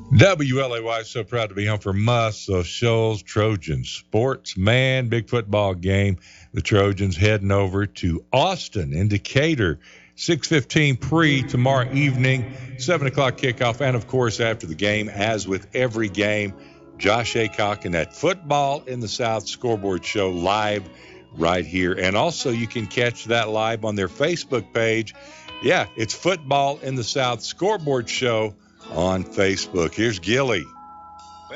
WLAY, so proud to be home for Muscle Shoals Trojans sports. Man, big football game. The Trojans heading over to Austin in Decatur. 6:15 pre tomorrow evening, 7 o'clock kickoff. And, of course, after the game, as with every game, Josh Aycock and that Football in the South scoreboard show live right here. And also you can catch that live on their Facebook page. Yeah, it's Football in the South scoreboard show on Facebook. Here's Gilly.